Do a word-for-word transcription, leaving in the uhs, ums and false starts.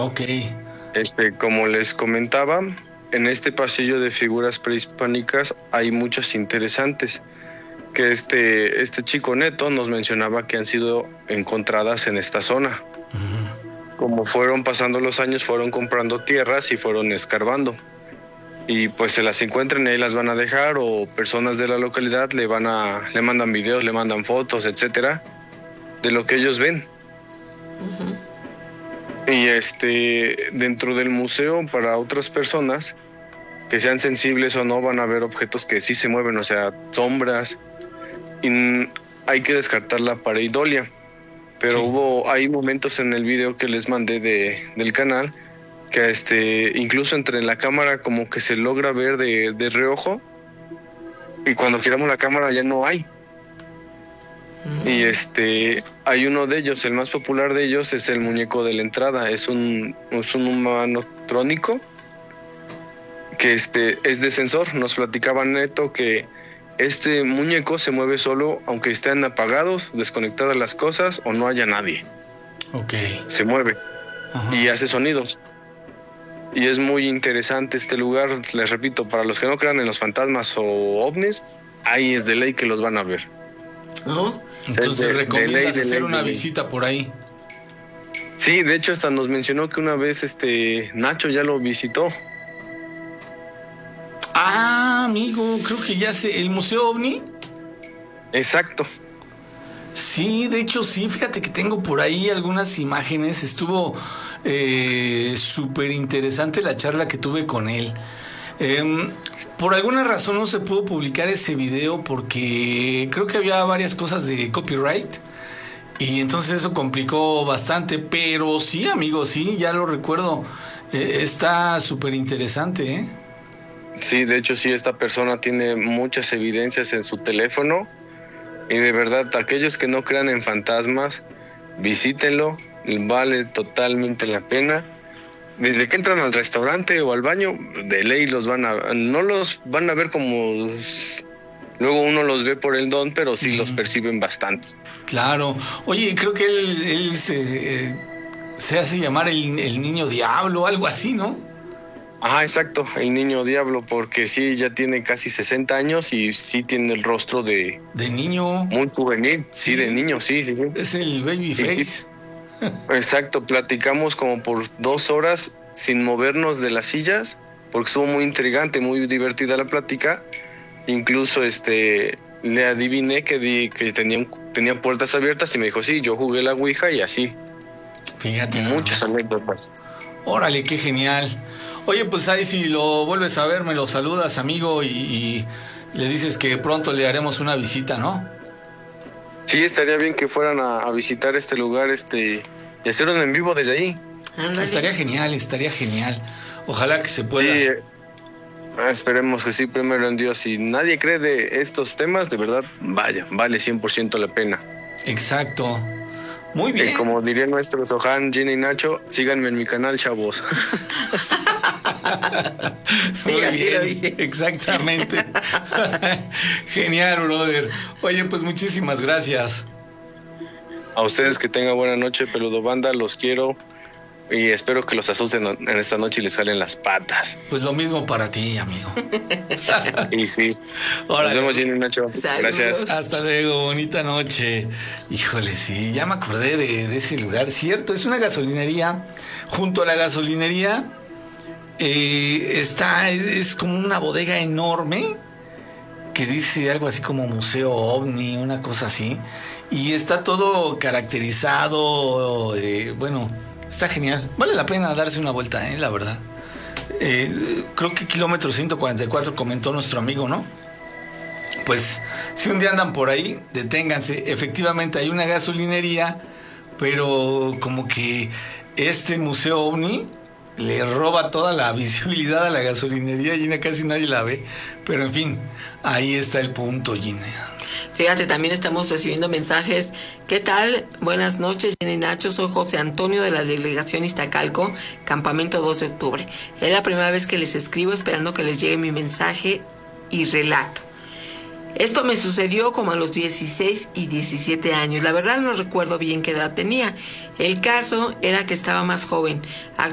Ok. Este, como les comentaba, en este pasillo de figuras prehispánicas hay muchas interesantes, que este, este chico Neto nos mencionaba que han sido encontradas en esta zona. Uh-huh. Como fueron pasando los años, fueron comprando tierras y fueron escarbando. Y pues se las encuentran y ahí las van a dejar, o personas de la localidad le van a, le mandan videos, le mandan fotos, etcétera, de lo que ellos ven. Uh-huh. Y este, dentro del museo, para otras personas que sean sensibles o no, van a ver objetos que sí se mueven, o sea, sombras. Y hay que descartar la pareidolia. Pero sí, hubo, hay momentos en el video que les mandé de, del canal que este, incluso entre la cámara como que se logra ver de, de reojo, y cuando giramos la cámara ya no hay. Mm. Y este, hay uno de ellos, el más popular de ellos es el muñeco de la entrada, es un, es un humano trónico que este, es de sensor. Nos platicaba Neto que este muñeco se mueve solo aunque estén apagados, desconectadas las cosas o no haya nadie. Ok. Se mueve. Ajá. Y hace sonidos. Y es muy interesante este lugar, les repito, para los que no crean en los fantasmas o ovnis, ahí es de ley que los van a ver. ¿No? Entonces de, recomiendas de ley, hacer ley, una visita por ahí. Sí, de hecho hasta nos mencionó que una vez este Nacho ya lo visitó. Ah, amigo, creo que ya sé, ¿el Museo OVNI? Exacto. Sí, de hecho sí, fíjate que tengo por ahí algunas imágenes, estuvo eh, súper interesante la charla que tuve con él. Eh, por alguna razón no se pudo publicar ese video porque creo que había varias cosas de copyright y entonces eso complicó bastante, pero sí, amigo, sí, ya lo recuerdo, eh, está súper interesante, ¿eh? Sí, de hecho sí, esta persona tiene muchas evidencias en su teléfono. Y de verdad, aquellos que no crean en fantasmas, visítenlo, vale totalmente la pena. Desde que entran al restaurante o al baño, de ley los van a, no los van a ver como luego uno los ve por el don, pero sí uh-huh. los perciben bastante. Claro. Oye, creo que él, él se, eh, se hace llamar el, el niño diablo, algo así, ¿no? Ah, exacto, el niño diablo, porque sí, ya tiene casi sesenta años y sí tiene el rostro de... De niño. Muy juvenil, sí, sí de niño, sí, sí, sí. Es el baby face. Exacto, platicamos como por dos horas sin movernos de las sillas, porque estuvo muy intrigante, muy divertida la plática. Incluso este le adiviné que, di, que tenían, tenían puertas abiertas y me dijo, sí, yo jugué la Ouija y así. Fíjate. Muchas anécdotas. Órale, qué genial. Oye, pues ahí si lo vuelves a ver, me lo saludas, amigo, y, y le dices que pronto le haremos una visita, ¿no? Sí, estaría bien que fueran a, a visitar este lugar, este, y hacer un en vivo desde ahí. Andale. Estaría genial, estaría genial. Ojalá que se pueda. Sí, esperemos que sí, primero en Dios. Si nadie cree de estos temas, de verdad, vaya, vale cien por ciento la pena. Exacto. Muy bien. Y como dirían nuestros Ojan, Gina y Nacho, síganme en mi canal, chavos. Sí, muy así bien. Lo dice. Exactamente. Genial, brother. Oye, pues muchísimas gracias. A ustedes que tengan buena noche, peludo banda, los quiero. Y espero que los asusten en esta noche y les salen las patas. Pues lo mismo para ti, amigo. Y sí. Órale. Nos vemos, Gina y Nacho. Saludos. Gracias. Hasta luego, bonita noche. Híjole, sí, ya me acordé de, de ese lugar. Cierto, es una gasolinería. Junto a la gasolinería eh, está, es, es como una bodega enorme que dice algo así como Museo OVNI, una cosa así. Y está todo caracterizado, eh, bueno... Está genial. Vale la pena darse una vuelta, ¿eh? La verdad. Eh, creo que kilómetro ciento cuarenta y cuatro comentó nuestro amigo, ¿no? Pues, si un día andan por ahí, deténganse. Efectivamente, hay una gasolinería, pero como que este Museo OVNI le roba toda la visibilidad a la gasolinería. Gina, casi nadie la ve. Pero, en fin, ahí está el punto, Gina. Fíjate, también estamos recibiendo mensajes. ¿Qué tal? Buenas noches, Jenny Nacho. Soy José Antonio de la delegación Iztacalco, campamento dos de octubre. Es la primera vez que les escribo esperando que les llegue mi mensaje y relato. Esto me sucedió como a los dieciséis y diecisiete años. La verdad no recuerdo bien qué edad tenía. El caso era que estaba más joven.